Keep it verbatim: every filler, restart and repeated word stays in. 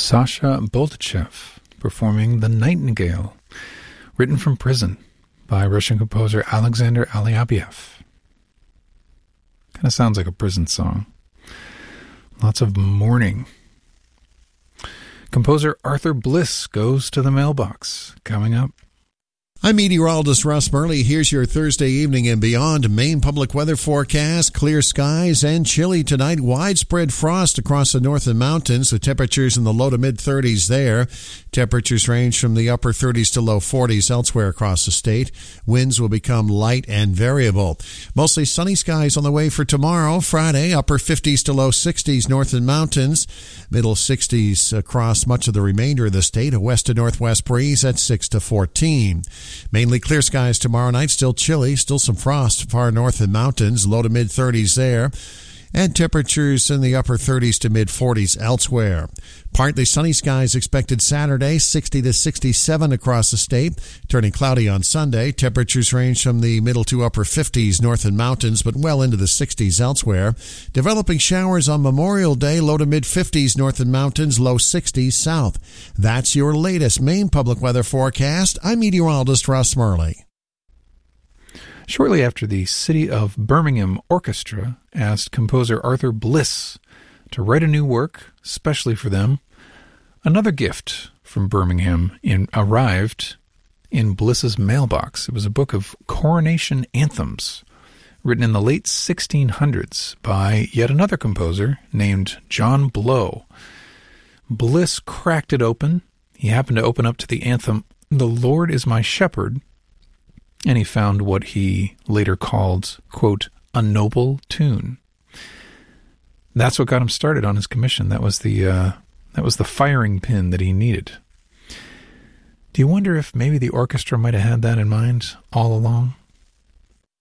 Sasha Boltachev performing The Nightingale, written from prison by Russian composer Alexander Alyabiev. Kind of sounds like a prison song. Lots of mourning. Composer Arthur Bliss goes to the mailbox. Coming up. I'm meteorologist Russ Murley. Here's your Thursday evening and beyond Maine public weather forecast. Clear skies and chilly tonight. Widespread frost across the northern mountains with temperatures in the low to mid thirties there. Temperatures range from the upper thirties to low forties elsewhere across the state. Winds will become light and variable. Mostly sunny skies on the way for tomorrow, Friday. Upper fifties to low sixties northern mountains. Middle sixties across much of the remainder of the state. A west to northwest breeze at six to fourteen. Mainly clear skies tomorrow night, still chilly, still some frost far north in mountains, low to mid thirties there, and temperatures in the upper thirties to mid forties elsewhere. Partly sunny skies expected Saturday, sixty to sixty-seven across the state, turning cloudy on Sunday. Temperatures range from the middle to upper fifties north in mountains, but well into the sixties elsewhere. Developing showers on Memorial Day, low to mid fifties north in mountains, low sixties south. That's your latest Maine public weather forecast. I'm meteorologist Russ Murley. Shortly after the City of Birmingham Orchestra asked composer Arthur Bliss to write a new work, especially for them, another gift from Birmingham in, arrived in Bliss's mailbox. It was a book of coronation anthems written in the late sixteen hundreds by yet another composer named John Blow. Bliss cracked it open. He happened to open up to the anthem, "The Lord is My Shepherd," and he found what he later called, quote, a noble tune. That's what got him started on his commission. That was the uh, that was the firing pin that he needed. Do you wonder if maybe the orchestra might have had that in mind all along?